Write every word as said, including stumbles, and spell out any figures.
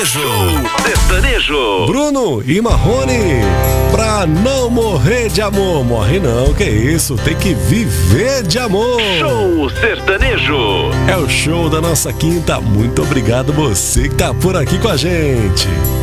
Show Sertanejo. Bruno e Marrone, pra não morrer de amor. Morre não, que isso, tem que viver de amor. Show Sertanejo. É o show da nossa quinta. Muito obrigado você que tá por aqui com a gente.